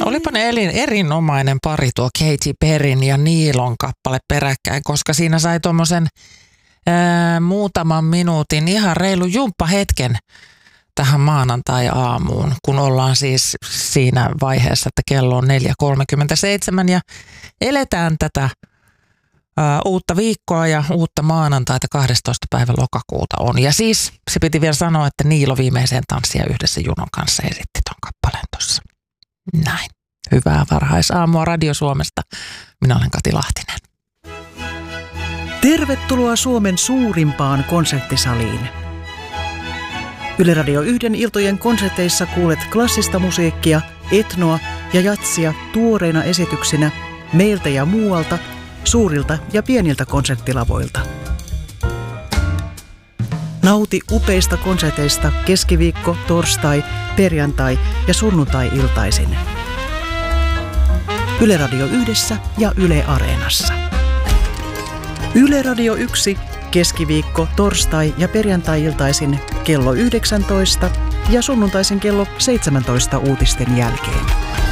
Olipa ne erinomainen pari tuo Katy Perryn ja Neilon kappale peräkkäin, koska siinä sai tuommoisen muutaman minuutin ihan reilu jumppahetken tähän maanantai-aamuun, kun ollaan siis siinä vaiheessa, että kello on 4.37 ja eletään tätä uutta viikkoa ja uutta maanantaita 12. päivä lokakuuta on. Ja siis se piti vielä sanoa, että Niilo viimeiseen tanssia yhdessä Junon kanssa esitti ton kappaleen tuossa. Näin. Hyvää varhaisaamua Radio Suomesta. Minä olen Kati Lahtinen. Tervetuloa Suomen suurimpaan konserttisaliin. Yle Radio 1 iltojen konserteissa kuulet klassista musiikkia, etnoa ja jatsia tuoreina esityksinä meiltä ja muualta, suurilta ja pieniltä konserttilavoilta. Nauti upeista konserteista keskiviikko, torstai, perjantai ja sunnuntai-iltaisin. Yle Radio 1 ja Yle Areenassa. Yle Radio 1 keskiviikko, torstai ja perjantai-iltaisin kello 19 ja sunnuntaisin kello 17 uutisten jälkeen.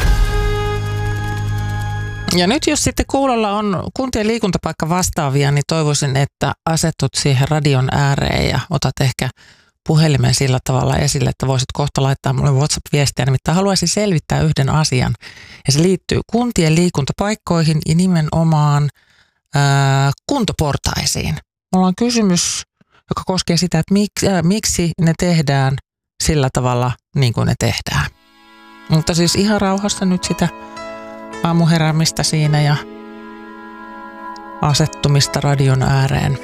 Ja nyt jos sitten kuulolla on kuntien liikuntapaikka vastaavia, niin toivoisin, että asetut siihen radion ääreen ja otat ehkä puhelimen sillä tavalla esille, että voisit kohta laittaa mulle WhatsApp-viestiä. Nimittäin haluaisin selvittää yhden asian ja se liittyy kuntien liikuntapaikkoihin ja nimenomaan kuntoportaisiin. Mulla on kysymys, joka koskee sitä, että miksi ne tehdään sillä tavalla niin kuin ne tehdään. Mutta siis ihan rauhassa nyt sitä aamuheräämistä siinä ja asettumista radion ääreen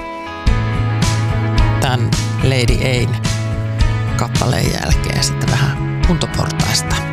tämän Lady Ain kappaleen jälkeen sitten vähän kuntoportaista.